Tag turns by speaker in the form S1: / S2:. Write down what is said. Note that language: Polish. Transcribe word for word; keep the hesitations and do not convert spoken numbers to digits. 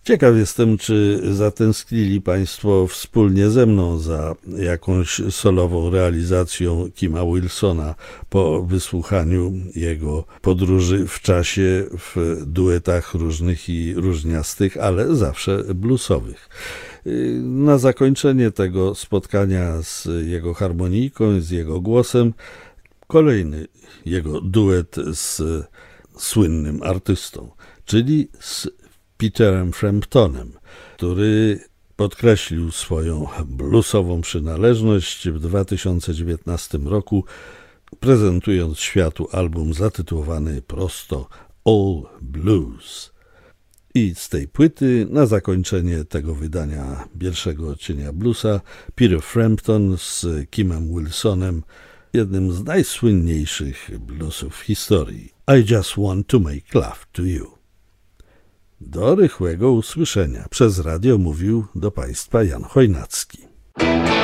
S1: Ciekaw jestem, czy zatęsknili Państwo wspólnie ze mną za jakąś solową realizacją Kima Wilsona po wysłuchaniu jego podróży w czasie w duetach różnych i różniastych, ale zawsze bluesowych. Na zakończenie tego spotkania z jego harmonijką, z jego głosem, kolejny jego duet z słynnym artystą, czyli z Peterem Framptonem, który podkreślił swoją bluesową przynależność w dwa tysiące dziewiętnastym roku, prezentując światu album zatytułowany prosto All Blues. I z tej płyty na zakończenie tego wydania pierwszego odcienia bluesa Peter Frampton z Kimem Wilsonem, jednym z najsłynniejszych bluesów w historii. I just want to make love to you. Do rychłego usłyszenia. Przez radio mówił do Państwa Jan Chojnacki.